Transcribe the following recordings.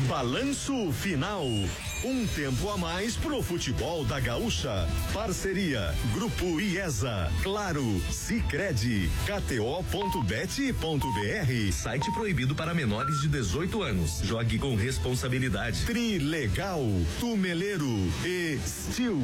Balanço Final. Um tempo a mais pro futebol da Gaúcha. Parceria Grupo IESA, Claro, Sicredi, KTO.bet.br. Site proibido para menores de 18 anos. Jogue com responsabilidade. Trilegal, Tumeleiro e Steel.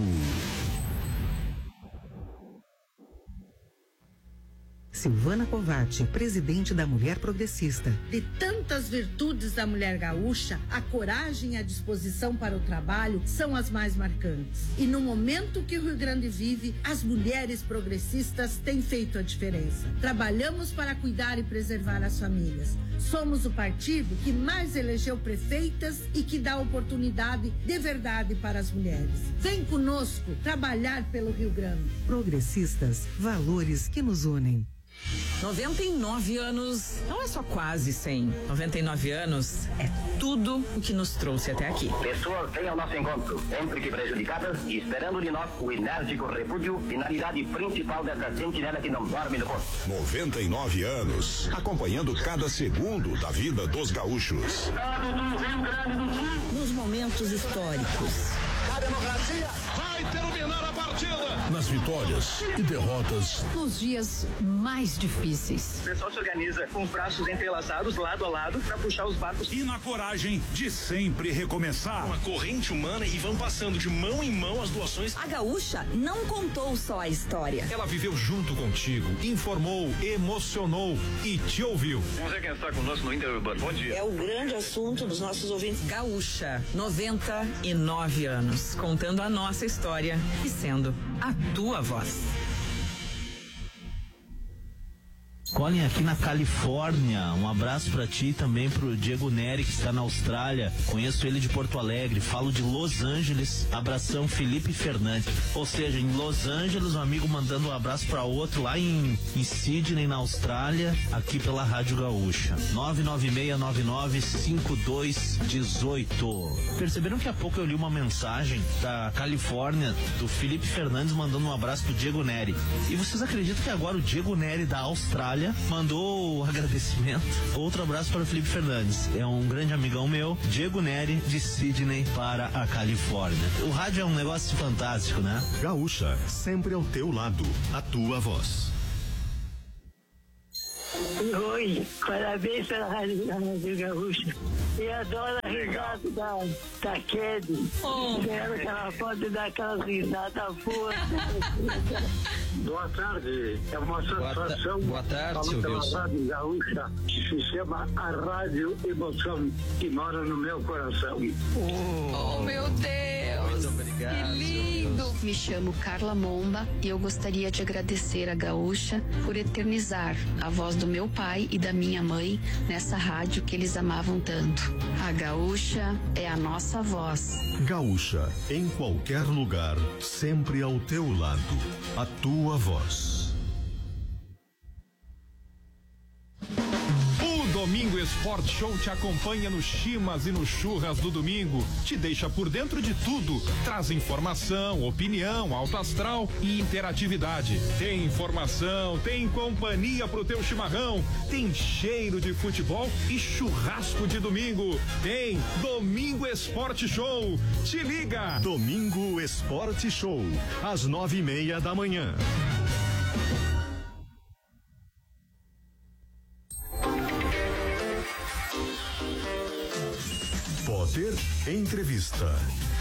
Silvana Covatti, presidente da Mulher Progressista. De tantas virtudes da mulher gaúcha, a coragem e a disposição para o trabalho são as mais marcantes. E no momento que o Rio Grande vive, as mulheres progressistas têm feito a diferença. Trabalhamos para cuidar e preservar as famílias. Somos o partido que mais elegeu prefeitas e que dá oportunidade de verdade para as mulheres. Vem conosco trabalhar pelo Rio Grande. Progressistas, valores que nos unem. 99 anos não é só quase 100. 99 anos é tudo o que nos trouxe até aqui. Pessoas vêm ao nosso encontro, sempre que prejudicadas, e esperando de nós o enérgico repúdio, finalidade principal dessa sentinela que não dorme no posto. 99 anos, acompanhando cada segundo da vida dos gaúchos. Estado do Rio Grande do Sul. Nos momentos históricos. A democracia Vai terminar a partida. Nas vitórias e derrotas. Nos dias mais difíceis. O pessoal se organiza com os braços entrelaçados, lado a lado, para puxar os barcos. E na coragem de sempre recomeçar. Uma corrente humana e vão passando de mão em mão as doações. A gaúcha não contou só a história. Ela viveu junto contigo, informou, emocionou e te ouviu. Vamos ver quem está conosco no Interurbano. Bom dia. É o grande assunto dos nossos ouvintes. Gaúcha, 99 anos, contando a nossa história e sendo a tua voz. Colin, aqui na Califórnia, um abraço pra ti e também pro Diego Neri, que está na Austrália. Conheço ele de Porto Alegre, falo de Los Angeles. Abração, Felipe Fernandes. Ou seja, em Los Angeles, um amigo mandando um abraço pra outro lá em Sydney, na Austrália, aqui pela Rádio Gaúcha. 996995218. Perceberam que há pouco eu li uma mensagem da Califórnia, do Felipe Fernandes, mandando um abraço pro Diego Neri. E vocês acreditam que agora o Diego Neri da Austrália mandou o agradecimento? Outro abraço para o Felipe Fernandes, é um grande amigão meu. Diego Neri de Sydney para a Califórnia. O rádio é um negócio fantástico, né? Gaúcha, sempre ao teu lado, a tua voz. Oi, parabéns pela Rádio Gaúcha. E adoro a risada da Kedi. Quero que ela pode dar aquelas risadas boas. Boa tarde, é uma satisfação. Boa tarde, seu Deus. Rádio Gaúcha, que se chama a Rádio Emoção, que mora no meu coração. Oh, meu Deus! Muito obrigado. Que lindo! Me chamo Carla Momba e eu gostaria de agradecer a Gaúcha por eternizar a voz do meu pai e da minha mãe nessa rádio que eles amavam tanto. A Gaúcha é a nossa voz. Gaúcha, em qualquer lugar, sempre ao teu lado, a tua voz. O Domingo Esporte Show te acompanha nos chimas e nos churras do domingo, te deixa por dentro de tudo, traz informação, opinião, alto astral e interatividade. Tem informação, tem companhia pro teu chimarrão, tem cheiro de futebol e churrasco de domingo. Tem Domingo Esporte Show. Te liga! Domingo Esporte Show, às 9:30 da manhã. Poder Entrevista.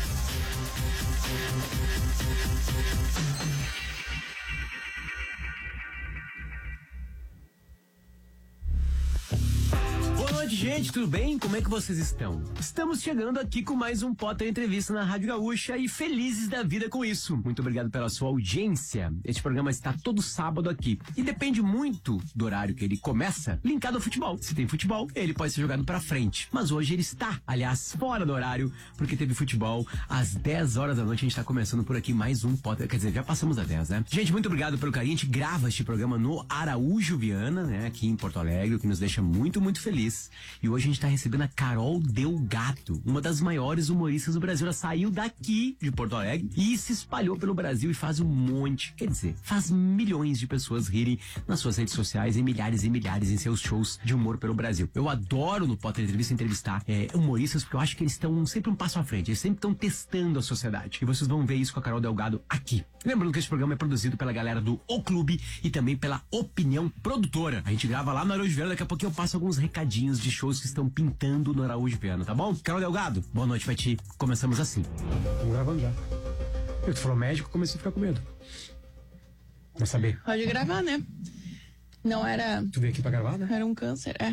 Boa noite, gente, tudo bem? Como é que vocês estão? Estamos chegando aqui com mais um Potter Entrevista na Rádio Gaúcha e felizes da vida com isso. Muito obrigado pela sua audiência. Este programa está todo sábado aqui e depende muito do horário que ele começa, linkado ao futebol. Se tem futebol, ele pode ser jogado pra frente. Mas hoje ele está, aliás, fora do horário, porque teve futebol às 10 horas da noite. A gente está começando por aqui mais um Potter, quer dizer, já passamos das 10, né? Gente, muito obrigado pelo carinho. A gente grava este programa no Araújo Viana, né? Aqui em Porto Alegre, o que nos deixa muito, muito feliz. E hoje a gente tá recebendo a Carol Delgado, uma das maiores humoristas do Brasil. Ela saiu daqui de Porto Alegre e se espalhou pelo Brasil e faz um monte, quer dizer, faz milhões de pessoas rirem nas suas redes sociais e milhares em seus shows de humor pelo Brasil. Eu adoro no Potter Entrevista entrevistar humoristas, porque eu acho que eles estão sempre um passo à frente, eles sempre estão testando a sociedade. E vocês vão ver isso com a Carol Delgado aqui. Lembrando que esse programa é produzido pela galera do O Clube e também pela Opinião Produtora. A gente grava lá no Araújo Viana, daqui a pouquinho eu passo alguns recadinhos de shows que estão pintando no Araújo Viana, tá bom? Carol Delgado, boa noite pra ti. Começamos assim. Vamos gravando já. Tu falou médico, comecei a ficar com medo. Vai saber. Pode gravar, né? Não era... Tu veio aqui pra gravar, né? Era um câncer, é.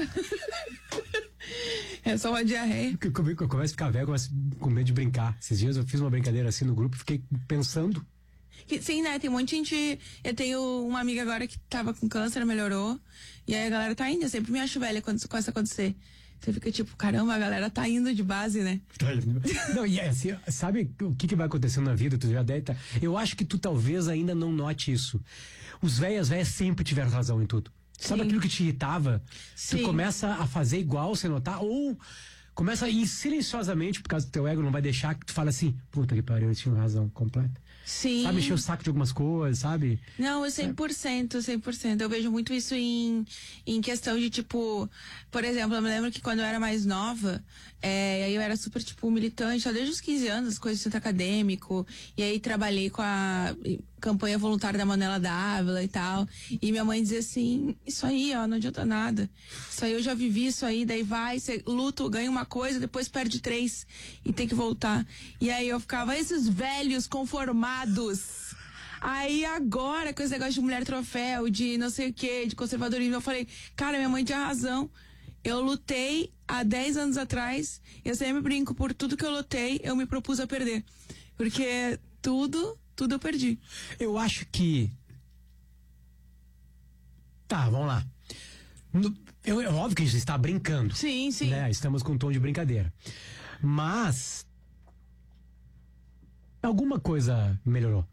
É só uma diarreia. Eu começo a ficar velho, começo com medo de brincar. Esses dias eu fiz uma brincadeira assim no grupo, fiquei pensando. Sim, né? Tem um monte de gente... Eu tenho uma amiga agora que tava com câncer, melhorou. E aí a galera tá indo. Eu sempre me acho velha quando isso começa a acontecer. Você fica tipo, caramba, a galera tá indo de base, né? Não, e assim, sabe o que vai acontecendo na vida? Tu já deve tá... Eu acho que tu talvez ainda não note isso. Os velhas sempre tiveram razão em tudo. Sabe aquilo que te irritava? Sim. Tu começa a fazer igual sem notar, ou começa a ir silenciosamente, por causa do teu ego, não vai deixar que tu fale assim, puta que pariu, eles tinham razão completa. Sim. Sabe, encher o saco de algumas coisas, sabe? Não, 100%. Eu vejo muito isso em questão de, tipo... Por exemplo, eu me lembro que quando eu era mais nova, eu era super, tipo, militante, desde os 15 anos, coisas de centro acadêmico. E aí trabalhei com a campanha voluntária da Manuela Dávila e tal. E minha mãe dizia assim, isso aí, ó, não adianta nada. Isso aí, eu já vivi isso aí, daí vai, você luta, ganha uma coisa, depois perde 3 e tem que voltar. E aí eu ficava, esses velhos conformados. Aí agora, com esse negócio de mulher troféu, de não sei o que, de conservadorismo, eu falei, cara, minha mãe tinha razão. Eu lutei há 10 anos atrás, eu sempre brinco, por tudo que eu lutei, eu me propus a perder. Porque tudo eu perdi. Eu acho que... Tá, vamos lá. É óbvio que a gente está brincando. Sim. Né? Estamos com um tom de brincadeira. Mas... alguma coisa melhorou.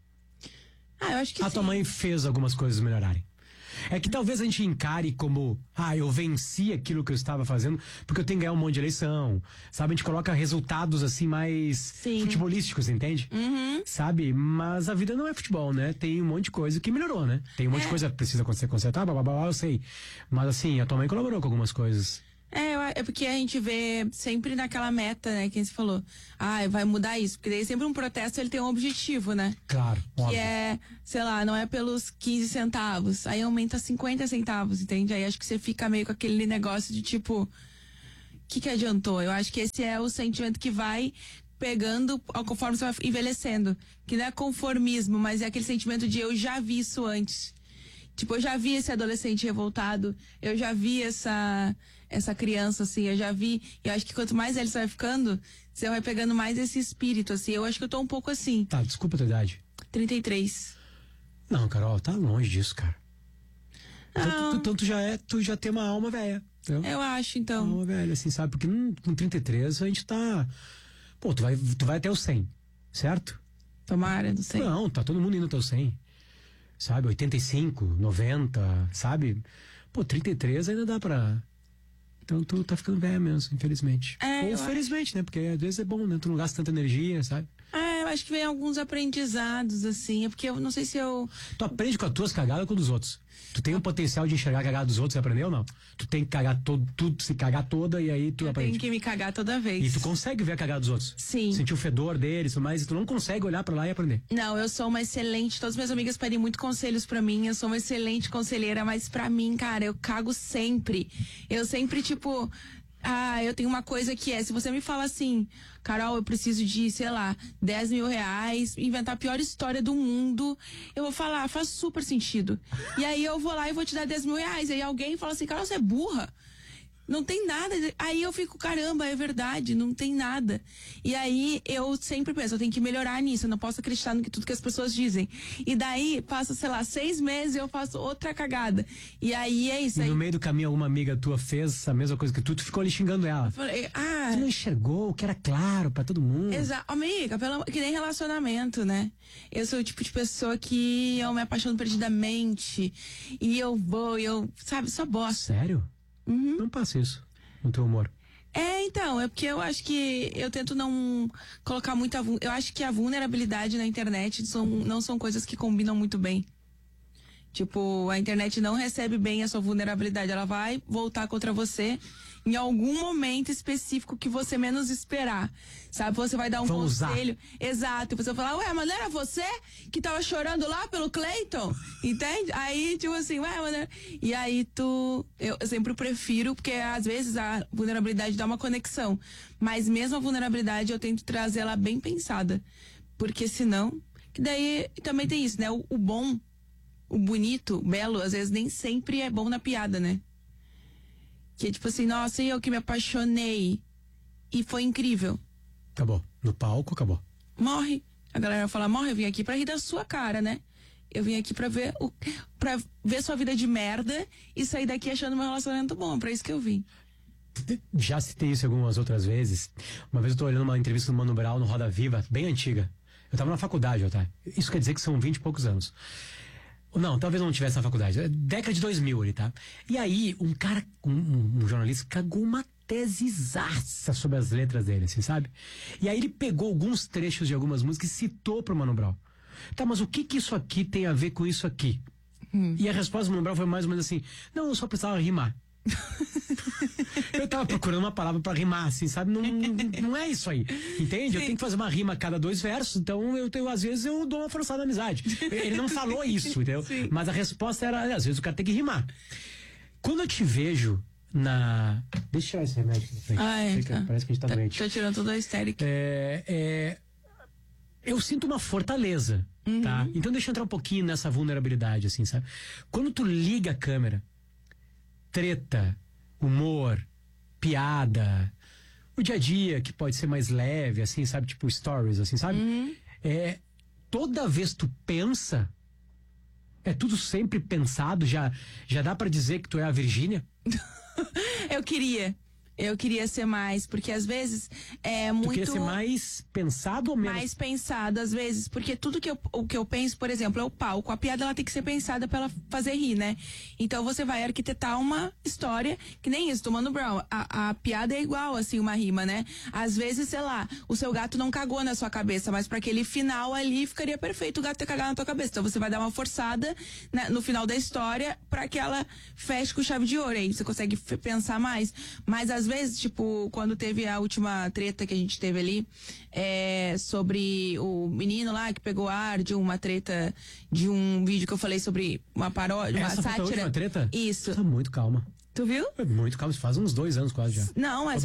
Eu acho que a tua mãe fez algumas coisas melhorarem. É que talvez a gente encare como, eu venci aquilo que eu estava fazendo porque eu tenho que ganhar um monte de eleição. Sabe, a gente coloca resultados assim mais futebolísticos, entende? Uhum. Sabe, mas a vida não é futebol, né? Tem um monte de coisa que melhorou, né? Tem um monte de coisa que precisa consertar, eu sei. Mas assim, a tua mãe colaborou com algumas coisas. É porque a gente vê sempre naquela meta, né, que você falou, vai mudar isso, porque daí sempre um protesto ele tem um objetivo, né? Claro, que óbvio. é, sei lá, não é pelos 15 centavos, aí aumenta 50 centavos, entende? Aí acho que você fica meio com aquele negócio de tipo, o que adiantou? Eu acho que esse é o sentimento que vai pegando conforme você vai envelhecendo, que não é conformismo, mas é aquele sentimento de eu já vi isso antes. Tipo, eu já vi esse adolescente revoltado, eu já vi essa criança, assim, eu já vi. E eu acho que quanto mais velho você vai ficando, você vai pegando mais esse espírito, assim. Eu acho que eu tô um pouco assim. Tá, desculpa a tua idade. 33. Não, Carol, tá longe disso, cara. Não. Então tu já tem uma alma velha. Entendeu? Eu acho, então. Uma alma velha, assim, sabe? Porque com 33 a gente tá... Pô, tu vai até o 100, certo? Tomara, não sei. Não, tá todo mundo indo até o 100. Sabe, 85, 90, sabe? Pô, 33 ainda dá pra... Então tu tá ficando velho mesmo, infelizmente. Ou felizmente, né? Porque às vezes é bom, né? Tu não gasta tanta energia, sabe? Eu acho que vem alguns aprendizados, assim. É porque eu não sei se eu... Tu aprende com as tuas cagadas ou com os outros? Tu tem o potencial de enxergar a cagada dos outros e aprender ou não? Tu tem que cagar tudo, se cagar toda e aí tu aprende. Tem que me cagar toda vez. E tu consegue ver a cagada dos outros? Sim. Sentir o fedor deles, mas tu não consegue olhar pra lá e aprender. Não, eu sou uma excelente, todas as minhas amigas pedem muito conselhos pra mim, eu sou uma excelente conselheira, mas pra mim, cara, eu cago sempre. Eu sempre, tipo... eu tenho uma coisa que se você me fala assim, Carol, eu preciso de, sei lá, 10 mil reais, inventar a pior história do mundo, eu vou falar, faz super sentido. E aí eu vou lá e vou te dar 10 mil reais. E aí alguém fala assim, Carol, você é burra. Não tem nada. Aí eu fico, caramba, é verdade, não tem nada. E aí eu sempre penso, eu tenho que melhorar nisso, eu não posso acreditar no que tudo que as pessoas dizem. E daí, passa, sei lá, 6 meses e eu faço outra cagada. E aí é isso. E no meio do caminho, alguma amiga tua fez a mesma coisa que tu ficou ali xingando ela. Eu falei, tu não enxergou que era claro pra todo mundo. Exato. Amiga, que nem relacionamento, né? Eu sou o tipo de pessoa que eu me apaixono perdidamente. E eu sabe, só bosta. Sério? Uhum. Não passa isso. no teu humor? Então, é porque eu acho que eu tento não colocar muita... Eu acho que a vulnerabilidade na internet não são coisas que combinam muito bem. Tipo, a internet não recebe bem a sua vulnerabilidade. Ela vai voltar contra você em algum momento específico que você menos esperar. Sabe? Você vai dar um conselho. Exato. Você vai falar, ué, mas não era você que tava chorando lá pelo Cleiton? Entende? Aí, tipo assim, ué, mas... E aí eu sempre prefiro, porque às vezes a vulnerabilidade dá uma conexão. Mas mesmo a vulnerabilidade eu tento trazer ela bem pensada. Porque senão... Que daí também tem isso, né? O bom, o bonito, o belo, às vezes nem sempre é bom na piada, né? Que é tipo assim, nossa, e eu que me apaixonei. E foi incrível. Acabou. No palco, acabou. Morre. A galera fala, morre, eu vim aqui pra rir da sua cara, né? Eu vim aqui pra ver sua vida de merda e sair daqui achando meu relacionamento bom. Pra isso que eu vim. Já citei isso algumas outras vezes. Uma vez eu tô olhando uma entrevista do Mano Brown no Roda Viva, bem antiga. Eu tava na faculdade, tá? Isso quer dizer que são 20 e poucos anos. Não, talvez não tivesse na faculdade. Década de 2000 ali, tá? E aí, um cara, um jornalista, cagou uma tesezaça sobre as letras dele, assim, sabe? E aí ele pegou alguns trechos de algumas músicas e citou pro Mano Brown. Tá, mas o que isso aqui tem a ver com isso aqui? E a resposta do Mano Brown foi mais ou menos assim, não, eu só precisava rimar. Eu tava procurando uma palavra pra rimar, assim, sabe? Não é isso aí, entende? Sim. Eu tenho que fazer uma rima a cada 2 versos, então às vezes eu dou uma forçada na amizade. Ele não falou isso, entendeu? Sim. Mas a resposta era, às vezes o cara tem que rimar. Quando eu te vejo na... Deixa eu tirar esse remédio aqui da frente. Tá. Parece que a gente tá doente. Tô tirando toda a histérica. Eu sinto uma fortaleza, tá? Então deixa eu entrar um pouquinho nessa vulnerabilidade, assim, sabe? Quando tu liga a câmera, treta, humor, piada, o dia a dia que pode ser mais leve, assim, sabe? Tipo stories, assim, sabe? Toda vez tu pensa, é tudo sempre pensado, já dá pra dizer que tu é a Virgínia? Eu queria ser mais, porque às vezes é muito... Tu queria ser mais pensado ou menos? Mais pensado, às vezes, porque tudo o que eu penso, por exemplo, é o palco. A piada, ela tem que ser pensada pra ela fazer rir, né? Então você vai arquitetar uma história, que nem isso, tomando Brown. A piada é igual, assim, uma rima, né? Às vezes, sei lá, o seu gato não cagou na sua cabeça, mas pra aquele final ali ficaria perfeito o gato ter cagado na tua cabeça. Então você vai dar uma forçada, né, no final da história pra que ela feche com chave de ouro. Aí você consegue pensar mais. Mas às vezes, tipo, quando teve a última treta que a gente teve ali, sobre o menino lá que pegou ar de uma treta de um vídeo que eu falei sobre uma paródia, uma sátira. Foi a última treta? Isso. Tá muito calma. Tu viu? Muito calmo, faz uns 2 anos quase já. Não, mas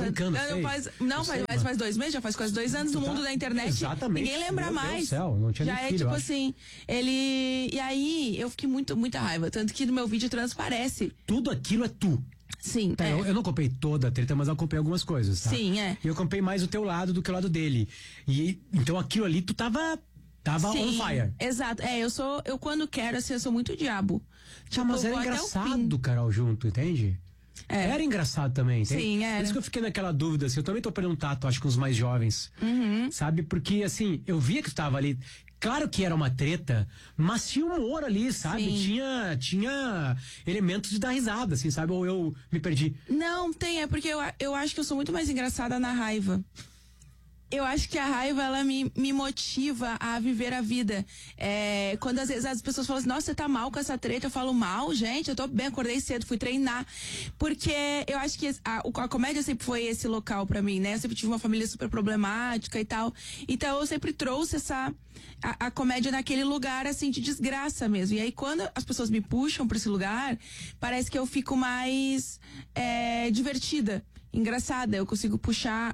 faz 2 meses, já faz quase 2 anos no mundo da internet. Exatamente. Ninguém lembra mais. Deus do céu, não tinha já nem é filho, tipo assim, e aí eu fiquei muita raiva, tanto que no meu vídeo transparece. Tudo aquilo é tu. Sim, tá, eu não acompanhei toda a treta, mas eu acompanhei algumas coisas, tá? Sim, E eu acompanhei mais o teu lado do que o lado dele. E então aquilo ali tu tava on fire. Exato. Eu quando quero, assim, eu sou muito diabo. Tipo, mas era engraçado, Carol, junto, entende? Era engraçado também, entende? Sim, era. Por isso que eu fiquei naquela dúvida, assim, eu também tô perdendo um tato, acho que os mais jovens. Sabe? Porque, assim, eu via que tu tava ali. Claro que era uma treta, mas tinha humor ali, sabe? Tinha elementos de dar risada, assim, sabe? Ou eu me perdi? Não, é porque eu acho que eu sou muito mais engraçada na raiva. Eu acho que a raiva, ela me motiva a viver a vida. Quando às vezes as pessoas falam assim, nossa, você tá mal com essa treta, eu falo, mal, gente, eu tô bem, acordei cedo, fui treinar. Porque eu acho que a comédia sempre foi esse local pra mim, né? Eu sempre tive uma família super problemática e tal. Então eu sempre trouxe a comédia naquele lugar, assim, de desgraça mesmo. E aí quando as pessoas me puxam pra esse lugar, parece que eu fico mais divertida, engraçada. Eu consigo puxar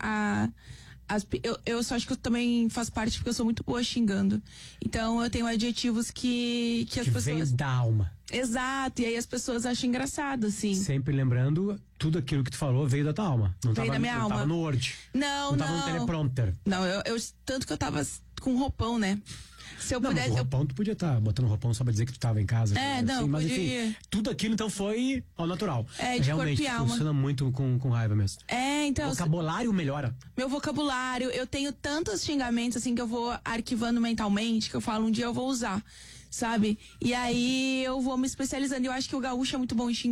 eu só acho que eu também faço parte porque eu sou muito boa xingando. Então eu tenho adjetivos que as pessoas... Vem da alma. Exato, e aí as pessoas acham engraçado, assim. Sempre lembrando, tudo aquilo que tu falou veio da tua alma. Não veio da minha alma. Não tava no Word. Não tava no teleprompter. Não, tanto que eu tava com roupão, né? Se eu pudesse. Mas o roupão, tu podia estar botando roupão só pra dizer que tu tava em casa. Não, mas podia. Enfim, tudo aquilo então foi ao natural. De realmente corpo e alma. Funciona muito com raiva mesmo. Então. O vocabulário melhora. Meu vocabulário, eu tenho tantos xingamentos assim que eu vou arquivando mentalmente, que eu falo, um dia eu vou usar, sabe? E aí eu vou me especializando. E eu acho que o gaúcho é muito bom em xingar.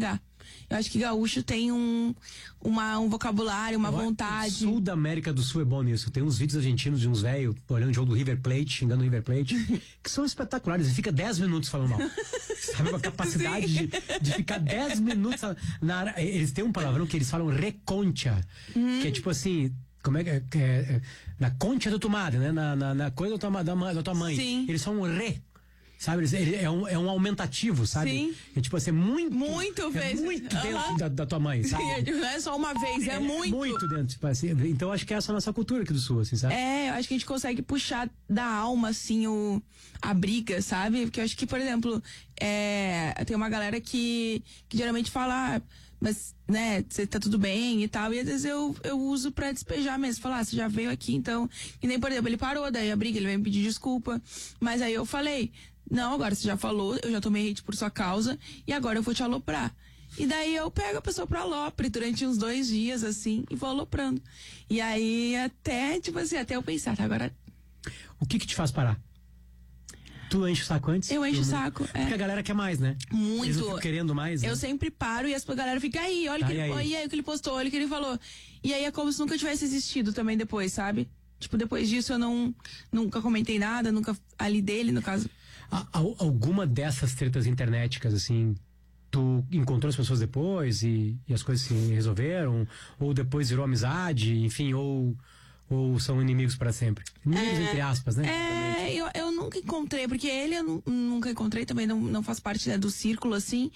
Eu acho que gaúcho tem um vocabulário, uma vontade. O sul da América do Sul é bom nisso. Tem uns vídeos argentinos de uns velhos olhando o jogo do River Plate, xingando o River Plate, que são espetaculares. Ele fica 10 minutos falando mal. Sabe, a capacidade de ficar 10 minutos. Eles têm um palavrão que eles falam reconcha, que é tipo assim. Como é que é? Na concha da tua madre, né? Na coisa da tua mãe. Sim. Eles são um re. Sabe, é um aumentativo, sabe? Sim. É tipo assim, muito vezes. Muito dentro da tua mãe, sabe? Sim, não é só uma vez, é muito. Muito dentro, tipo assim. Então acho que essa é a nossa cultura aqui do Sul, assim, sabe? Eu acho que a gente consegue puxar da alma, assim, a briga, sabe? Porque eu acho que, por exemplo, tem uma galera que geralmente fala, mas, né, você tá tudo bem e tal, e às vezes eu uso pra despejar mesmo, falar, você já veio aqui, então, e nem, por exemplo, ele parou, daí a briga, ele veio me pedir desculpa, mas aí eu falei, não, agora você já falou, eu já tomei hate por sua causa, e agora eu vou te aloprar. E daí eu pego a pessoa pra alopre durante uns 2 dias, assim, e vou aloprando. E aí até, tipo assim, até eu pensar, tá, agora... O que te faz parar? Tu enche o saco antes? Eu encho o saco, Porque a galera quer mais, né? Muito. Eles ficam querendo mais, né? Eu sempre paro e a galera fica aí, olha aí o que ele postou, olha o que ele falou. E aí é como se nunca tivesse existido também depois, sabe? Tipo, depois disso eu nunca comentei nada, nunca ali dele, no caso. Alguma dessas tretas internéticas, assim, tu encontrou as pessoas depois e as coisas se resolveram? Ou depois virou amizade, enfim, ou são inimigos para sempre? Inimigos entre aspas, né? Eu nunca encontrei, porque ele eu nunca encontrei, também não faz parte, né, do círculo, assim.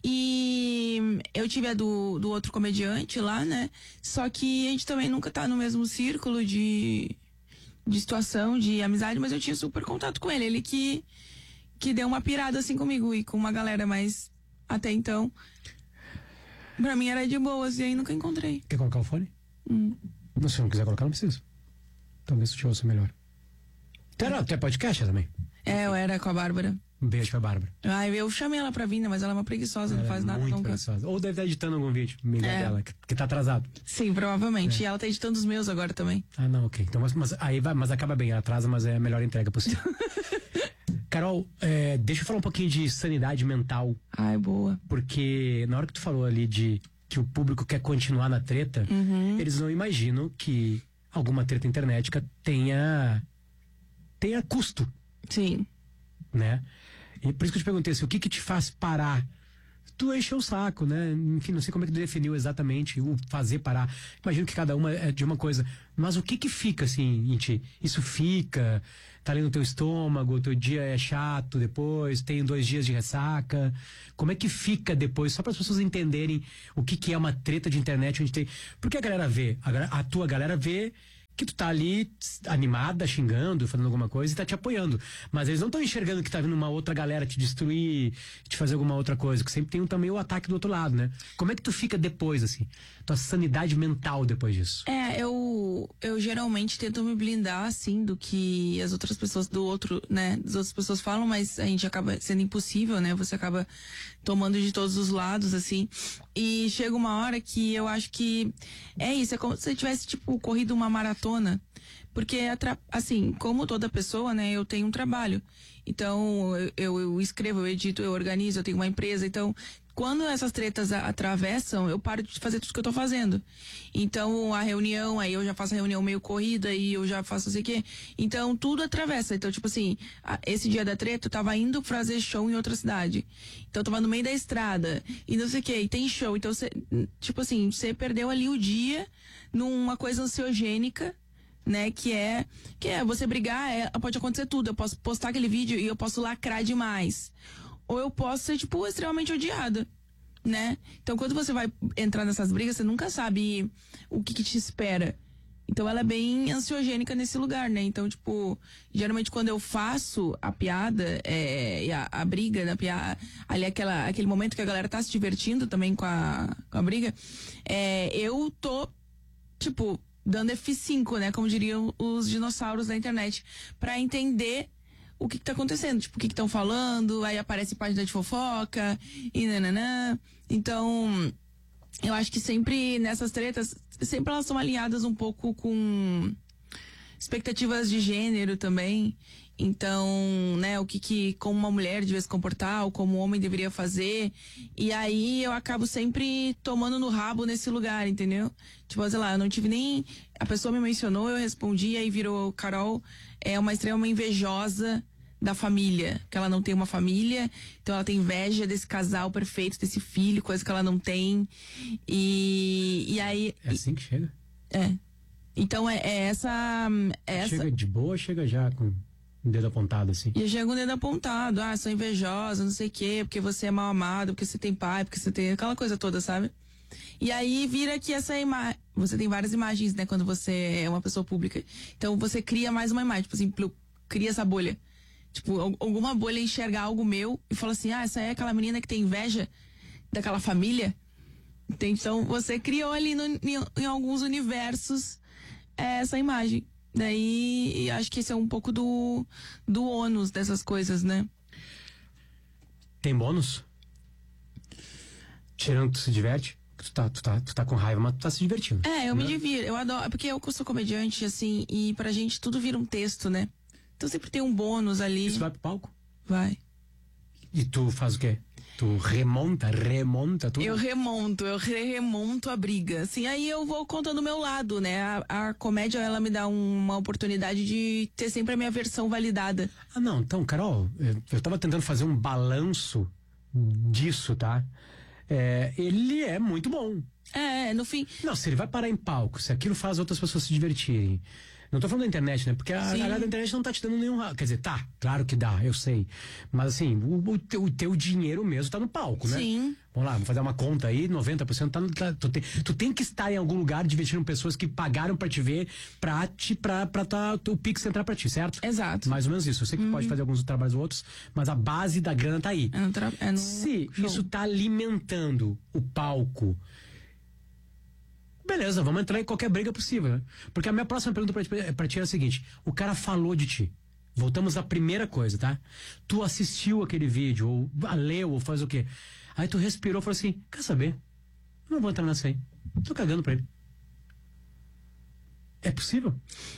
E eu tive a do outro comediante lá, né? Só que a gente também nunca tá no mesmo círculo de situação, de amizade, mas eu tinha super contato com ele. Ele que deu uma pirada assim comigo e com uma galera, mas até então, pra mim era de boas e aí nunca encontrei. Quer colocar o fone? Se não quiser colocar, não precisa. Talvez tu te ouça melhor. Até podcast também. Eu era com a Bárbara. Um beijo pra Bárbara. Eu chamei ela pra vir, né? Mas ela é uma preguiçosa, não faz nada nunca. Preguiçosa. Ou deve estar editando algum vídeo, amiga dela, que tá atrasado. Sim, provavelmente. E ela tá editando os meus agora também. Ah, não, ok. Então, mas acaba bem, atrasa, mas é a melhor entrega possível. Carol, deixa eu falar um pouquinho de sanidade mental. Ai, boa. Porque na hora que tu falou ali de que o público quer continuar na treta, eles não imaginam que alguma treta internética tenha custo. Sim. Né? E por isso que eu te perguntei assim, o que te faz parar? Tu encheu o saco, né? Enfim, não sei como é que tu definiu exatamente o fazer parar. Imagino que cada uma é de uma coisa. Mas o que fica, assim, em ti? Isso fica? Tá ali no teu estômago? O teu dia é chato depois? Tem 2 dias de ressaca? Como é que fica depois? Só para as pessoas entenderem o que é uma treta de internet onde tem... Porque a galera vê, a tua galera vê que tu tá ali animada, xingando, fazendo alguma coisa e tá te apoiando. Mas eles não estão enxergando que tá vindo uma outra galera te destruir, te fazer alguma outra coisa, que sempre tem também o ataque do outro lado, né? Como é que tu fica depois, assim? Tua sanidade mental depois disso? Eu geralmente tento me blindar, assim, do que as outras pessoas as outras pessoas falam, mas a gente acaba sendo impossível, né? Você acaba tomando de todos os lados, assim. E chega uma hora que eu acho que é isso, é como se você tivesse, tipo, corrido uma maratona. Porque, assim, como toda pessoa, né, eu tenho um trabalho. Então, eu escrevo, eu edito, eu organizo, eu tenho uma empresa. Então, quando essas tretas atravessam, eu paro de fazer tudo que eu tô fazendo. Então, a reunião, aí eu já faço a reunião meio corrida, e eu já faço não sei o quê. Então, tudo atravessa. Então, tipo assim, esse dia da treta, eu tava indo fazer show em outra cidade. Então, eu tava no meio da estrada, e não sei o quê, e tem show. Então, tipo assim, você perdeu ali o dia numa coisa ansiogênica, né, que é você brigar, pode acontecer tudo. Eu posso postar aquele vídeo e eu posso lacrar demais. Ou eu posso ser, tipo, extremamente odiada, né? Então, quando você vai entrar nessas brigas, você nunca sabe o que te espera. Então, ela é bem ansiogênica nesse lugar, né? Então, tipo, geralmente quando eu faço a piada, a briga da piada, ali aquele momento que a galera tá se divertindo também com a briga, eu tô, tipo, dando F5, né? Como diriam os dinossauros da internet, pra entender o que tá acontecendo, tipo, o que estão falando, aí aparece página de fofoca, e nananã. Então, eu acho que sempre nessas tretas, sempre elas são alinhadas um pouco com expectativas de gênero também. Então, né, como uma mulher devia se comportar, ou como um homem deveria fazer. E aí eu acabo sempre tomando no rabo nesse lugar, entendeu? Tipo, sei lá, eu não tive nem... A pessoa me mencionou, eu respondi, aí virou: Carol é uma extrema invejosa da família, que ela não tem uma família, então ela tem inveja desse casal perfeito, desse filho, coisa que ela não tem. E aí... É assim que chega? É. Então essa... Chega de boa, chega já com o dedo apontado, assim. E chega um dedo apontado: sou invejosa, não sei o quê, porque você é mal amado, porque você tem pai, porque você tem aquela coisa toda, sabe? E aí vira que essa imagem... Você tem várias imagens, né, quando você é uma pessoa pública. Então você cria mais uma imagem, tipo assim, cria essa bolha. Tipo, alguma bolha enxerga algo meu e fala assim: essa é aquela menina que tem inveja daquela família. Então você criou ali em alguns universos essa imagem. Daí acho que esse é um pouco do ônus dessas coisas, né? Tem bônus? Tirando que tu se diverte? Tu tá com raiva, mas tu tá se divertindo. Eu me divirto, eu adoro. Porque eu sou comediante, assim, e pra gente tudo vira um texto, né? Então sempre tem um bônus ali. Isso vai pro palco? Vai. E tu faz o quê? Tu remonta tudo? Eu remonto a briga. Assim, aí eu vou contando o meu lado, né? A comédia, ela me dá uma oportunidade de ter sempre a minha versão validada. Não, então, Carol, eu tava tentando fazer um balanço disso, tá? Ele é muito bom. No fim... Não, se ele vai parar em palco, se aquilo faz outras pessoas se divertirem... Não tô falando da internet, né? Porque a galera da internet não tá te dando nenhum... Quer dizer, tá, claro que dá, eu sei. Mas assim, o teu dinheiro mesmo tá no palco, né? Sim. Vamos lá, vamos fazer uma conta aí, 90% tu tem que estar em algum lugar divertindo pessoas que pagaram pra te ver, pra o Pix entrar pra ti, certo? Exato. Mais ou menos isso. Eu sei que pode fazer alguns trabalhos ou outros, mas a base da grana tá aí. Se isso tá alimentando o palco... Beleza, vamos entrar em qualquer briga possível, né? Porque a minha próxima pergunta pra ti é a seguinte: o cara falou de ti. Voltamos à primeira coisa, tá? Tu assistiu aquele vídeo, ou leu, ou faz o quê? Aí tu respirou e falou assim: quer saber? Não vou entrar nessa aí. Tô cagando pra ele. É possível?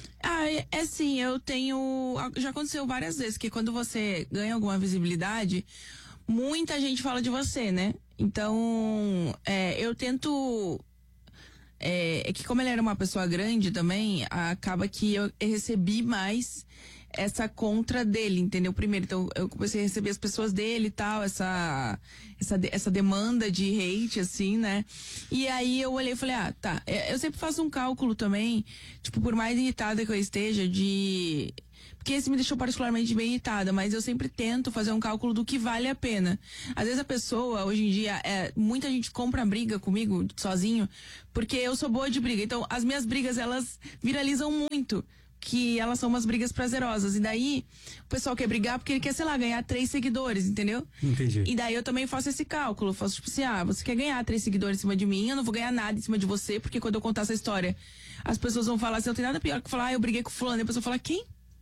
Sim, eu tenho... Já aconteceu várias vezes que quando você ganha alguma visibilidade, muita gente fala de você, né? Então, eu tento... É que como ele era uma pessoa grande também, acaba que eu recebi mais essa contra dele, entendeu? Primeiro, então eu comecei a receber as pessoas dele e tal, essa demanda de hate, assim, né? E aí eu olhei e falei: tá, eu sempre faço um cálculo também, tipo, por mais irritada que eu esteja, porque esse me deixou particularmente bem irritada, mas eu sempre tento fazer um cálculo do que vale a pena. Às vezes a pessoa, hoje em dia, muita gente compra briga comigo, sozinho, porque eu sou boa de briga. Então, as minhas brigas, elas viralizam muito, que elas são umas brigas prazerosas. E daí, o pessoal quer brigar porque ele quer, sei lá, ganhar 3 seguidores, entendeu? Entendi. E daí eu também faço esse cálculo. Faço tipo assim: você quer ganhar 3 seguidores em cima de mim, eu não vou ganhar nada em cima de você, porque quando eu contar essa história, as pessoas vão falar assim: não tem nada pior que falar, eu briguei com fulano. E a pessoa fala: quem?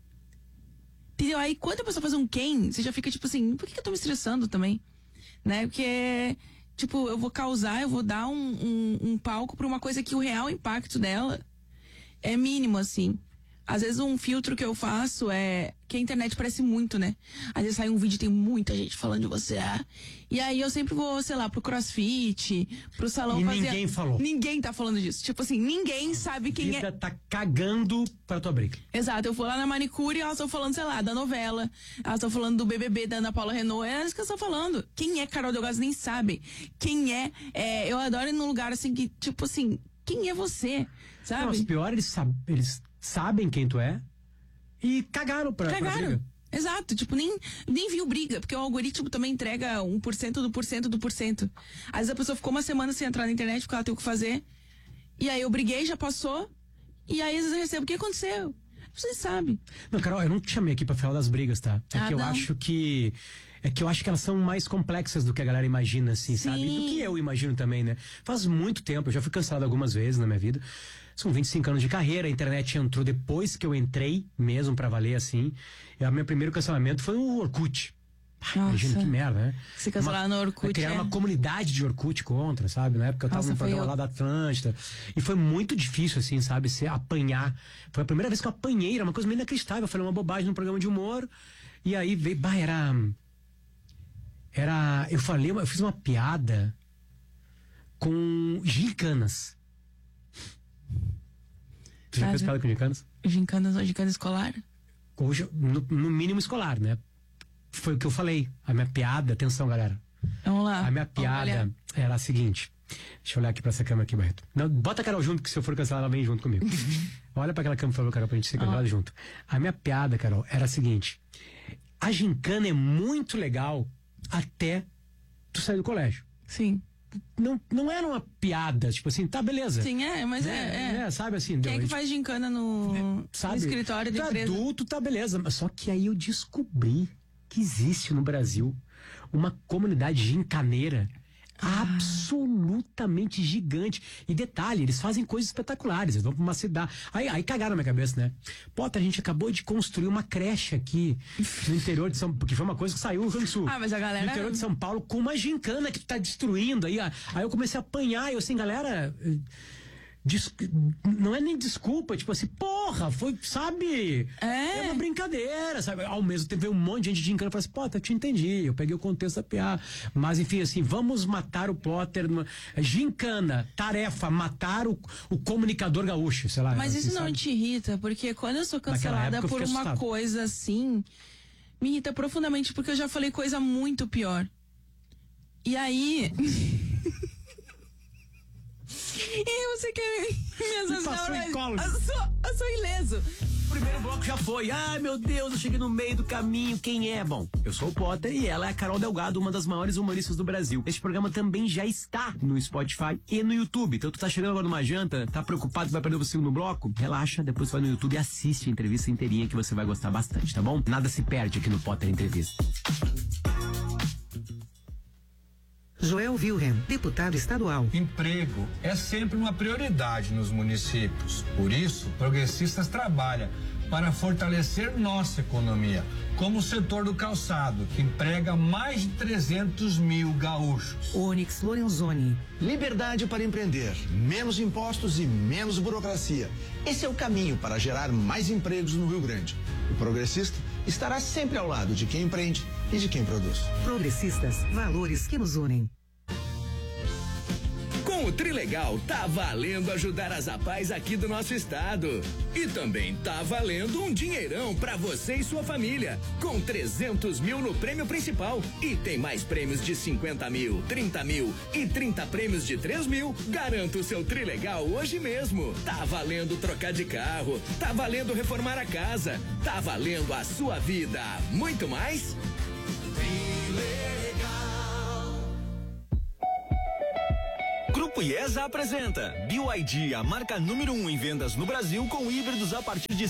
Entendeu? Aí quando a pessoa faz um quem, você já fica tipo assim: por que eu tô me estressando também? Né? Porque, tipo, eu vou dar um palco pra uma coisa que o real impacto dela é mínimo, assim. Às vezes um filtro que eu faço é que a internet parece muito, né? Às vezes sai um vídeo e tem muita gente falando de você. E aí eu sempre vou, sei lá, pro CrossFit, pro salão fazer... ninguém falou. Ninguém tá falando disso. Tipo assim, ninguém sabe quem vida tá cagando pra tua briga. Exato, eu vou lá na manicure e elas estão falando, sei lá, da novela. Elas estão falando do BBB da Ana Paula Renault. É isso que elas estão falando. Quem é Carol Delgado nem sabe. Quem eu adoro ir num lugar assim que, tipo assim, quem é você? Sabe? Não, os piores, eles sabem quem tu é e cagaram pra briga. Exato, tipo, nem viu briga, porque o algoritmo também entrega 1% do porcento do porcento. Às vezes a pessoa ficou uma semana sem entrar na internet porque ela tem o que fazer, e aí eu briguei, já passou, e aí às vezes eu recebo: o que aconteceu? Vocês sabem. Não, Carol, eu não te chamei aqui pra falar das brigas, tá? Eu acho que elas são mais complexas do que a galera imagina, assim, sabe? E do que eu imagino também, né? Faz muito tempo, eu já fui cancelado algumas vezes na minha vida. São 25 anos de carreira, a internet entrou depois que eu entrei mesmo pra valer, assim. E o meu primeiro cancelamento foi o Orkut. Imagina que merda, né? Se cancelar no Orkut. Criar uma comunidade de Orkut contra, sabe? Na época eu tava no programa lá da Atlântida. E foi muito difícil, assim, sabe? Apanhar. Foi a primeira vez que eu apanhei, era uma coisa meio inacreditável. Eu falei uma bobagem num programa de humor. E aí veio. Eu fiz uma piada com gincanas. Tu já fez piada com gincanas? Gincana escolar? Hoje, no mínimo escolar, né? Foi o que eu falei. A minha piada, atenção, galera. Vamos lá. A minha piada era a seguinte. Deixa eu olhar aqui pra essa câmera aqui, Barreto. Não, bota a Carol junto, que se eu for cancelar, ela vem junto comigo. Olha pra aquela câmera, por favor, Carol, pra gente ser cancelado junto. A minha piada, Carol, era a seguinte. A gincana é muito legal até tu sair do colégio. Sim. Não era uma piada, tipo assim, tá, beleza. Sim, mas sabe assim. Quem é que faz gincana no escritório de empresa? Adulto, tá, beleza. Só que aí eu descobri que existe no Brasil uma comunidade gincaneira absolutamente gigante. E detalhe, eles fazem coisas espetaculares. Eles vão pra uma cidade. Aí cagaram na minha cabeça, né? Potter, a gente acabou de construir uma creche aqui no interior de São Paulo, porque foi uma coisa que saiu no Rio Grande do Sul. Mas a galera. No interior de São Paulo, com uma gincana que tu tá destruindo. Aí eu comecei a apanhar, e eu assim, galera. Não é nem desculpa, tipo assim, porra, foi, sabe? É uma brincadeira, sabe? Ao mesmo tempo veio um monte de gente de gincana e falou assim, Potter, eu te entendi, eu peguei o contexto da piada. Mas enfim, assim, vamos matar o Potter. Gincana, tarefa, matar o comunicador gaúcho, sei lá. Mas assim, isso não te irrita, porque quando eu sou cancelada por uma coisa assim, me irrita profundamente, porque eu já falei coisa muito pior. E aí... E você quer me assustar? Eu sou ileso. O primeiro bloco já foi. Ai, meu Deus, eu cheguei no meio do caminho. Quem é? Bom, eu sou o Potter e ela é a Carol Delgado, uma das maiores humoristas do Brasil. Este programa também já está no Spotify e no YouTube. Então tu tá chegando agora numa janta, tá preocupado que vai perder o segundo bloco? Relaxa, depois vai no YouTube e assiste a entrevista inteirinha que você vai gostar bastante, tá bom? Nada se perde aqui no Potter Entrevista. Joel Wilhelm, deputado estadual. Emprego é sempre uma prioridade nos municípios. Por isso, Progressistas trabalha para fortalecer nossa economia, como o setor do calçado, que emprega mais de 300 mil gaúchos. Onyx Lorenzoni. Liberdade para empreender, menos impostos e menos burocracia. Esse é o caminho para gerar mais empregos no Rio Grande. O Progressista estará sempre ao lado de quem empreende e de quem produz. Progressistas, valores que nos unem. Com o Trilegal, tá valendo ajudar as APAES aqui do nosso estado. E também tá valendo um dinheirão pra você e sua família. Com 300 mil no prêmio principal. E tem mais prêmios de 50 mil, 30 mil e 30 prêmios de 3 mil. Garanta o seu Trilegal hoje mesmo. Tá valendo trocar de carro. Tá valendo reformar a casa. Tá valendo a sua vida. Muito mais? Grupo IESA apresenta BYD, a marca número 1 em vendas no Brasil, com híbridos a partir de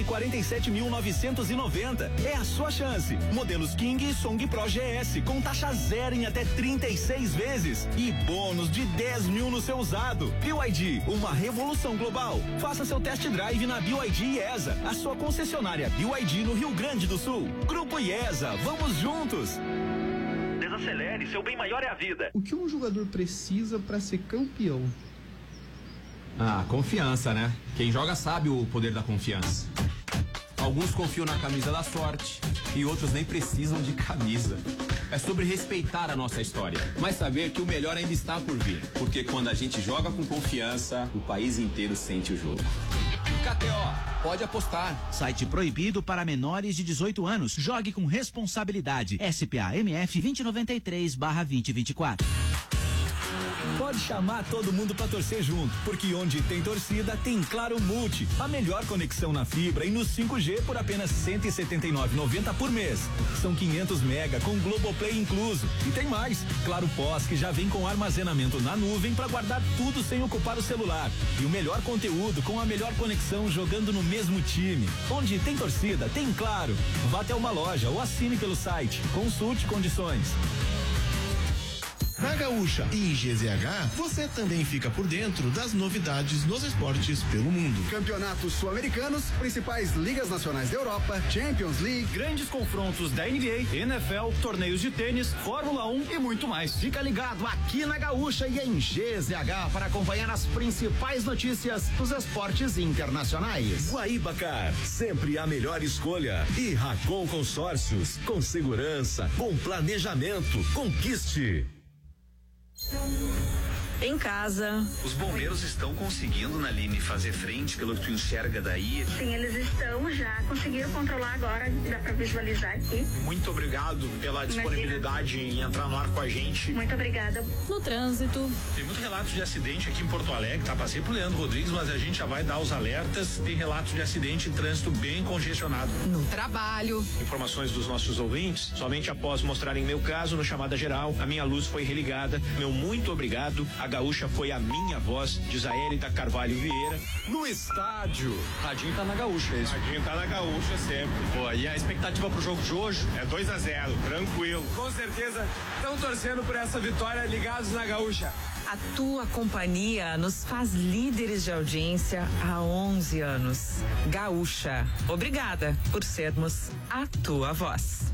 147.990. É a sua chance. Modelos King e Song Pro GS com taxa zero em até 36 vezes e bônus de 10 mil no seu usado. BYD, uma revolução global. Faça seu test drive na BYD IESA, a sua concessionária BYD no Rio Grande do Sul. Grupo IESA, vamos juntos. Desacelere, seu bem maior é a vida. O que um jogador precisa para ser campeão? Confiança, né? Quem joga sabe o poder da confiança. Alguns confiam na camisa da sorte e outros nem precisam de camisa. É sobre respeitar a nossa história, mas saber que o melhor ainda está por vir. Porque quando a gente joga com confiança, o país inteiro sente o jogo. KTO, pode apostar. Site proibido para menores de 18 anos. Jogue com responsabilidade. SPA-MF 2093/2024. Pode chamar todo mundo pra torcer junto, porque onde tem torcida tem Claro Multi, a melhor conexão na fibra e no 5G por apenas R$ 179,90 por mês. São 500 mega com Globoplay incluso. E tem mais, Claro Pós, que já vem com armazenamento na nuvem para guardar tudo sem ocupar o celular. E o melhor conteúdo com a melhor conexão jogando no mesmo time. Onde tem torcida, tem Claro. Vá até uma loja ou assine pelo site. Consulte condições. Na Gaúcha e em GZH, você também fica por dentro das novidades nos esportes pelo mundo. Campeonatos sul-americanos, principais ligas nacionais da Europa, Champions League, grandes confrontos da NBA, NFL, torneios de tênis, Fórmula 1 e muito mais. Fica ligado aqui na Gaúcha e em GZH para acompanhar as principais notícias dos esportes internacionais. Guaíbacar, sempre a melhor escolha. E Racon Consórcios, com segurança, com planejamento. Conquiste. Em casa. Os bombeiros estão conseguindo, Naline, fazer frente pelo que tu enxerga daí? Sim, eles estão, já conseguiram controlar agora, dá pra visualizar aqui. Muito obrigado pela disponibilidade em entrar no ar com a gente. Muito obrigada. No trânsito. Tem muito relatos de acidente aqui em Porto Alegre, tá? Passei por Leandro Rodrigues, mas a gente já vai dar os alertas. Tem relatos de acidente em trânsito bem congestionado. No trabalho. Informações dos nossos ouvintes, somente após mostrarem meu caso no chamada geral, a minha luz foi religada. Meu muito obrigado. A Gaúcha foi a minha voz, diz a Hélida Carvalho Vieira. No estádio. Radinho tá na Gaúcha, é isso? Radinho tá na Gaúcha sempre. Pô, e a expectativa pro jogo de hoje? É 2-0, tranquilo. Com certeza estão torcendo por essa vitória, ligados na Gaúcha. A tua companhia nos faz líderes de audiência há 11 anos. Gaúcha, obrigada por sermos a tua voz.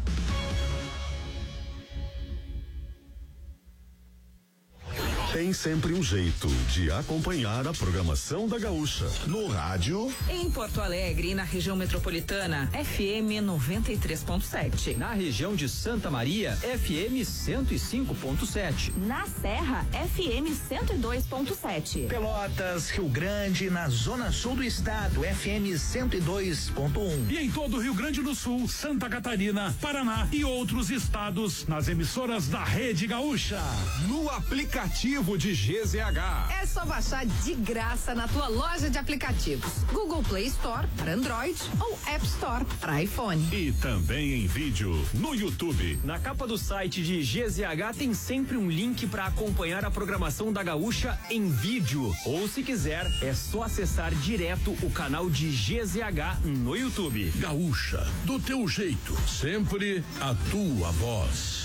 Tem sempre um jeito de acompanhar a programação da Gaúcha. No rádio. Em Porto Alegre e na região metropolitana, FM 93.7. Na região de Santa Maria, FM 105.7. Na Serra, FM 102.7. Pelotas, Rio Grande, na zona sul do estado, FM 102.1. E em todo o Rio Grande do Sul, Santa Catarina, Paraná e outros estados, nas emissoras da Rede Gaúcha. No aplicativo de GZH. É só baixar de graça na tua loja de aplicativos. Google Play Store para Android ou App Store para iPhone. E também em vídeo no YouTube. Na capa do site de GZH tem sempre um link para acompanhar a programação da Gaúcha em vídeo. Ou se quiser, é só acessar direto o canal de GZH no YouTube. Gaúcha, do teu jeito, sempre a tua voz.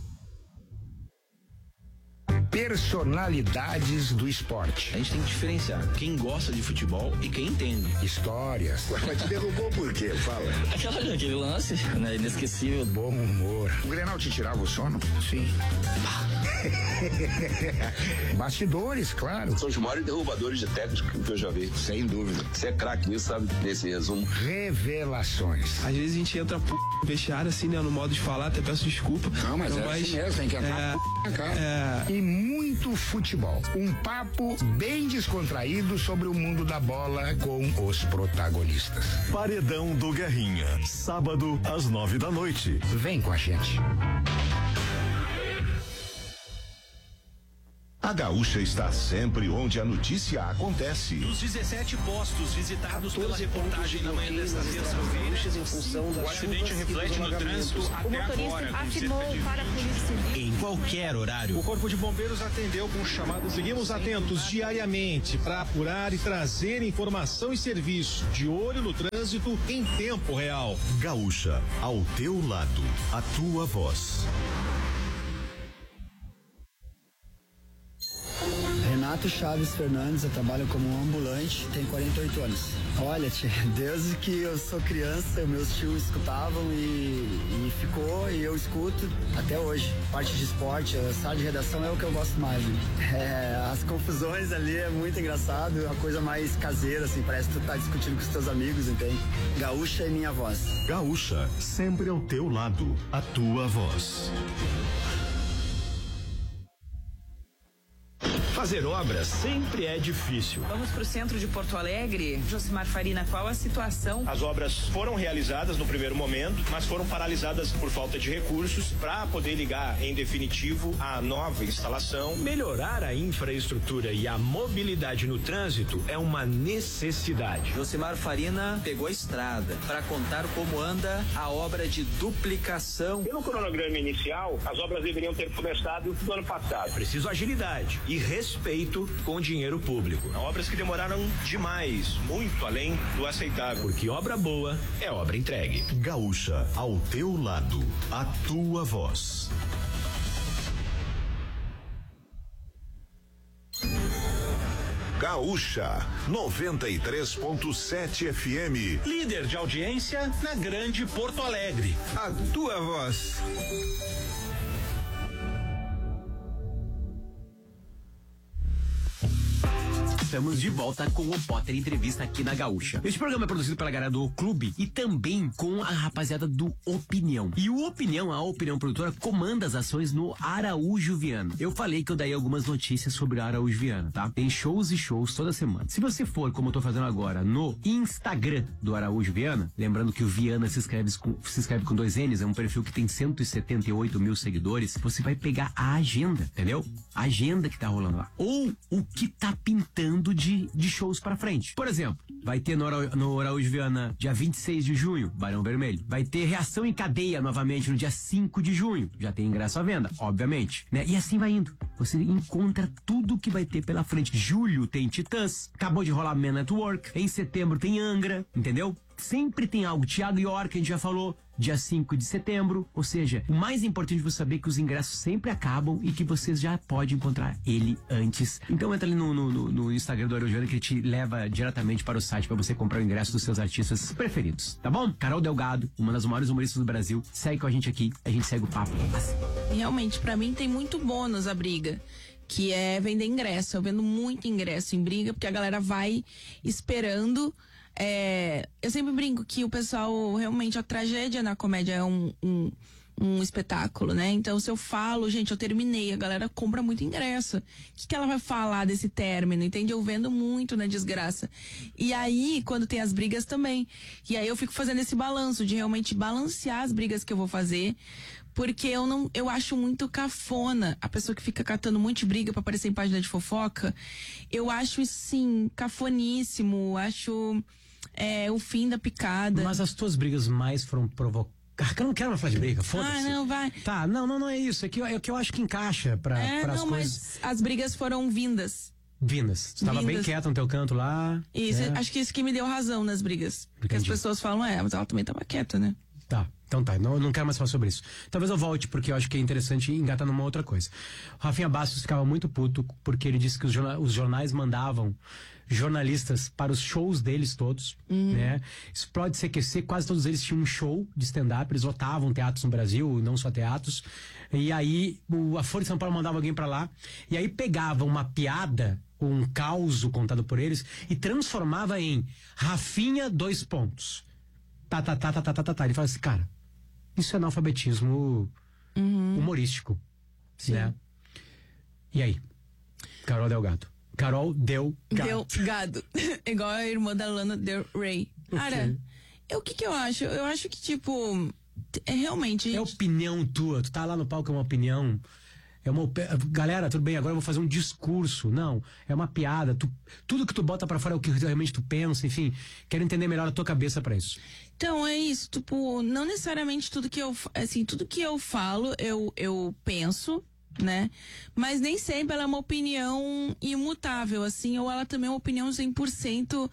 Personalidades do esporte. A gente tem que diferenciar quem gosta de futebol e quem entende. Histórias. Mas te derrubou por quê? Fala. Aquele lance, né? Inesquecível. Bom humor. O Grenal te tirava o sono? Sim. Bastidores, claro. São os maiores derrubadores de técnicos que eu já vi. Sem dúvida. Você é craque nisso, sabe? Nesse resumo. Revelações. Às vezes a gente entra vestiário assim, né? No modo de falar, até peço desculpa. Não, mas é assim mesmo, tem que entrar na cara. E muito futebol. Um papo bem descontraído sobre o mundo da bola com os protagonistas. Paredão do Guerrinha, sábado às 9:00. Vem com a gente. A Gaúcha está sempre onde a notícia acontece. Dos 17 postos visitados pela reportagem na manhã desta terça-feira, em função do acidente reflete no trânsito até agora. Afirmou para a Polícia Civil. em qualquer horário. O Corpo de Bombeiros atendeu com chamadas. Seguimos atentos diariamente para apurar e trazer informação e serviço. De olho no trânsito em tempo real. Gaúcha, ao teu lado, a tua voz. Renato Chaves Fernandes, eu trabalho como ambulante, tenho 48 anos. Olha, tia, desde que eu sou criança, meus tios escutavam e ficou, e eu escuto até hoje. Parte de esporte, a sala de redação é o que eu gosto mais. Né? As confusões ali é muito engraçado, uma coisa mais caseira, assim, parece que tu tá discutindo com os teus amigos, entende? Gaúcha é minha voz. Gaúcha, sempre ao teu lado, a tua voz. Fazer obras sempre é difícil. Vamos para o centro de Porto Alegre. Josimar Farina, qual a situação? As obras foram realizadas no primeiro momento, mas foram paralisadas por falta de recursos para poder ligar em definitivo a nova instalação. Melhorar a infraestrutura e a mobilidade no trânsito é uma necessidade. Josimar Farina pegou a estrada para contar como anda a obra de duplicação. Pelo cronograma inicial, as obras deveriam ter começado no ano passado. Preciso agilidade e respeito com o dinheiro público. Obras que demoraram demais, muito além do aceitável. Porque obra boa é obra entregue. Gaúcha, ao teu lado, a tua voz. Gaúcha 93.7 FM. Líder de audiência na Grande Porto Alegre. A tua voz. Estamos de volta com o Potter Entrevista aqui na Gaúcha. Este programa é produzido pela galera do Clube e também com a rapaziada do Opinião. E o Opinião, a Opinião Produtora, comanda as ações no Araújo Viana. Eu falei que eu daria algumas notícias sobre o Araújo Viana, tá? Tem shows e shows toda semana. Se você for, como eu tô fazendo agora, no Instagram do Araújo Viana, lembrando que o Viana se escreve com 2 N's, é um perfil que tem 178 mil seguidores, você vai pegar a agenda, entendeu? A agenda que tá rolando lá. Ou o que tá pintando de shows pra frente. Por exemplo, vai ter no Araújo Viana dia 26 de junho, Barão Vermelho. Vai ter Reação em Cadeia novamente no dia 5 de junho. Já tem ingresso à venda, obviamente, né? E assim vai indo. Você encontra tudo que vai ter pela frente. Julho tem Titãs, acabou de rolar Man at Work. Em setembro tem Angra, entendeu? Sempre tem algo. Thiago York, a gente já falou, dia 5 de setembro. Ou seja, o mais importante é você saber que os ingressos sempre acabam e que vocês já podem encontrar ele antes. Então entra ali no Instagram do Araújo Viana, que ele te leva diretamente para o site para você comprar o ingresso dos seus artistas preferidos, tá bom? Carol Delgado, uma das maiores humoristas do Brasil, segue com a gente aqui, a gente segue o papo. Realmente, pra mim tem muito bônus a briga, que é vender ingresso. Eu vendo muito ingresso em briga, porque a galera vai esperando. Eu sempre brinco que o pessoal, realmente, a tragédia na comédia é um espetáculo, né? Então, se eu falo, gente, eu terminei, a galera compra muito ingresso. O que ela vai falar desse término, entende? Eu vendo muito na desgraça. E aí, quando tem as brigas também. E aí eu fico fazendo esse balanço, de realmente balancear as brigas que eu vou fazer. Porque eu acho muito cafona a pessoa que fica catando um monte de briga pra aparecer em página de fofoca. Eu acho isso, sim, cafoníssimo. Acho o fim da picada. Mas as tuas brigas mais foram provocadas. Eu não quero mais falar de briga, foda-se. Ah, não, vai. Tá, não é isso. É que eu acho que encaixa pra as coisas. Mas as brigas foram vindas. Você tava bem quieta no teu canto lá. Isso, acho que isso que me deu razão nas brigas. Porque as pessoas falam, mas ela também tava quieta, né? Tá, então tá, não quero mais falar sobre isso. Talvez eu volte, porque eu acho que é interessante engatar numa outra coisa. O Rafinha Bastos ficava muito puto, porque ele disse que os jornais mandavam jornalistas para os shows deles todos, né? Explode CQC, quase todos eles tinham um show de stand-up, eles lotavam teatros no Brasil, não só teatros. E aí, a Folha de São Paulo mandava alguém pra lá, e aí pegava uma piada, um caos contado por eles, e transformava em Rafinha, 2 pontos. Tá. Ele fala assim, cara, isso é analfabetismo humorístico, né? E aí? Carol Delgado. Carol Delgado. Igual a irmã da Lana Del Rey. Cara, o que eu acho? Eu acho que, tipo, realmente... É opinião tua, tu tá lá no palco, é uma opinião... Galera, tudo bem, agora eu vou fazer um discurso. Não, é uma piada. Tudo que tu bota pra fora é o que realmente tu pensa, enfim. Quero entender melhor a tua cabeça pra isso. Então, é isso, tipo, não necessariamente tudo que eu falo, eu penso, né? Mas nem sempre ela é uma opinião imutável, assim, ou ela também é uma opinião 100%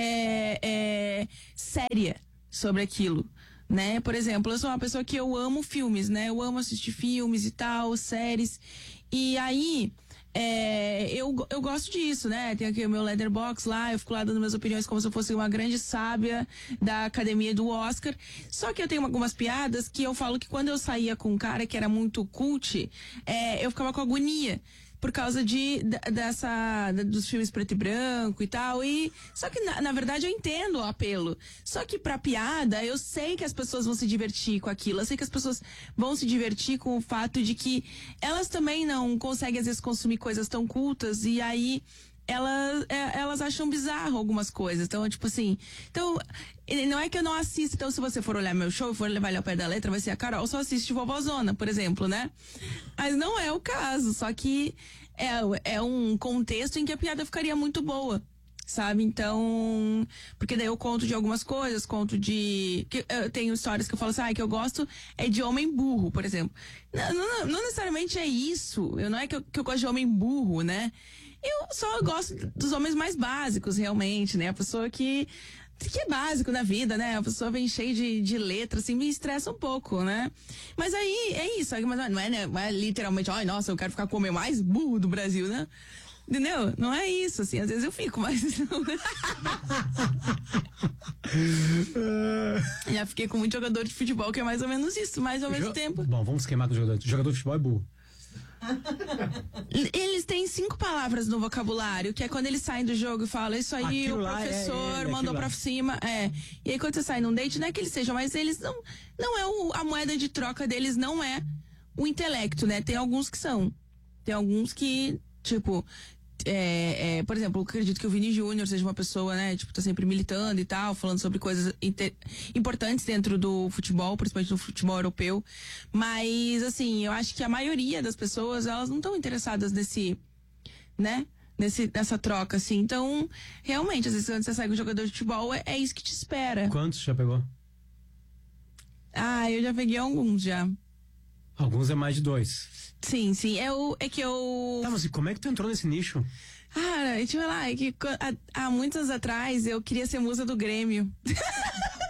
séria sobre aquilo. Né? Por exemplo, eu sou uma pessoa que eu amo filmes, né? Eu amo assistir filmes e tal, séries. E aí, eu gosto disso, né? Tem aqui o meu Letterboxd lá, eu fico lá dando minhas opiniões como se eu fosse uma grande sábia da academia do Oscar. Só que eu tenho algumas piadas que eu falo que quando eu saía com um cara que era muito cult, eu ficava com agonia. Por causa dos filmes preto e branco e tal. Só que, na verdade, eu entendo o apelo. Só que pra piada, eu sei que as pessoas vão se divertir com aquilo. Eu sei que as pessoas vão se divertir com o fato de que elas também não conseguem, às vezes, consumir coisas tão cultas. E aí, elas acham bizarro algumas coisas. Então, tipo assim... Então, não é que eu não assisto. Então, se você for olhar meu show, for levar ele ao pé da letra, vai ser a Carol só assiste Vovózona, por exemplo, né? Mas não é o caso. Só que é um contexto em que a piada ficaria muito boa, sabe? Então... Porque daí eu conto de algumas coisas, eu tenho histórias que eu falo assim, que eu gosto de homem burro, por exemplo. Não necessariamente é isso. Não é que eu gosto de homem burro, né? Eu só gosto dos homens mais básicos, realmente, né? A pessoa que é básico na vida, né? A pessoa vem cheia de letras, assim, me estressa um pouco, né? Mas aí, é isso. Mas não é literalmente, nossa, eu quero ficar com o homem mais burro do Brasil, né? Entendeu? Não é isso, assim, às vezes eu fico, mas não. Já fiquei com muito jogador de futebol, que é mais ou menos isso, mas ao mesmo tempo. Bom, vamos queimar com o jogador. Jogador de futebol é burro. Eles têm 5 palavras no vocabulário, que é quando eles saem do jogo e falam, isso aí Aquilo o lá professor mandou pra cima. E aí quando você sai num date, não é que eles sejam, mas eles não é a moeda de troca deles, não é o intelecto, né? Tem alguns que são. Tem alguns que, tipo, por exemplo, eu acredito que o Vini Júnior seja uma pessoa, né, tipo, tá sempre militando e tal, falando sobre coisas importantes dentro do futebol, principalmente do futebol europeu. Mas, assim, eu acho que a maioria das pessoas, elas não estão interessadas nessa troca, assim. Então, realmente, às vezes, quando você segue um jogador de futebol, é isso que te espera. Quantos já pegou? Eu já peguei alguns, já. Alguns é mais de 2. Sim. É que eu... Tá, mas e como é que tu entrou nesse nicho? Cara, deixa eu falar, é que há muitos anos atrás eu queria ser musa do Grêmio.